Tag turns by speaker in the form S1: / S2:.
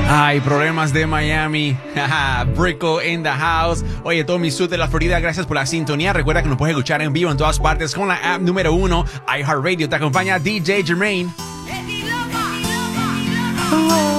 S1: Ay, problemas de Miami. Brico in the house. Oye, todo mi sur de la Florida, gracias por la sintonía. Recuerda que nos puedes escuchar en vivo en todas partes con la app número 1, iHeartRadio. Te acompaña DJ Jermaine.
S2: Oh.